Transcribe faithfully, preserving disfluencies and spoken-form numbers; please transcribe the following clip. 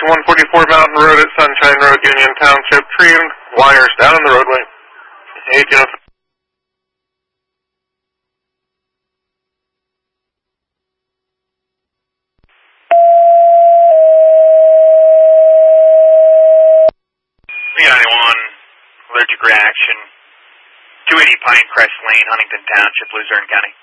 to one forty-four Mountain Road at Sunshine Road, Union Township. Tree and wires down in the roadway. Agent. three ninety-one, allergic reaction. two eighty Pinecrest Lane, Huntington Township, Luzerne County.